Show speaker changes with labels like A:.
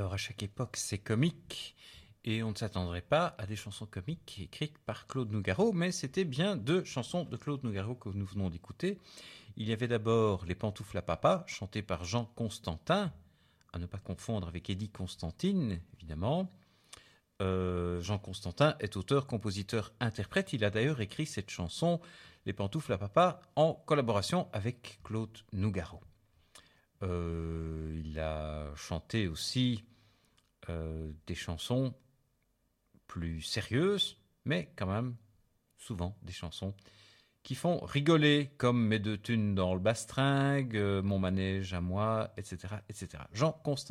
A: Alors, à chaque époque, c'est comique, et on ne s'attendrait pas à des chansons comiques écrites par Claude Nougaro, mais c'était bien deux chansons de Claude Nougaro que nous venons d'écouter. Il y avait d'abord Les Pantoufles à Papa, chantées par Jean Constantin, à ne pas confondre avec Eddie Constantine, évidemment. Jean Constantin est auteur, compositeur, interprète. Il a d'ailleurs écrit cette chanson, Les Pantoufles à Papa, en collaboration avec Claude Nougaro. Il a chanté aussi des chansons plus sérieuses, mais quand même souvent des chansons qui font rigoler, comme Mes deux thunes dans le bastringue, Mon manège à moi, etc., etc. Jean Constantin.